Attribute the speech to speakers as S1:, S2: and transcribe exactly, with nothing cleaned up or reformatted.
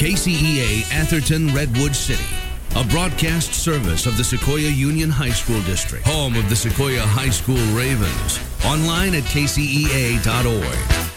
S1: K C E A Atherton Redwood City, a broadcast service of the Sequoia Union High School District, home of the Sequoia High School Ravens. Online at K C E A dot org.